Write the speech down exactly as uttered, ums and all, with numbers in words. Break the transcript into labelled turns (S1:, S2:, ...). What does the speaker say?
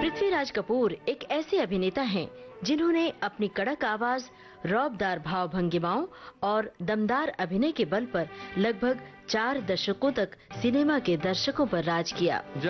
S1: पृथ्वीराज कपूर एक ऐसे अभिनेता हैं जिन्होंने अपनी कड़क आवाज, रौबदार भाव भंगिमाओं और दमदार अभिनय के बल पर लगभग चार दशकों तक सिनेमा के दर्शकों पर राज किया।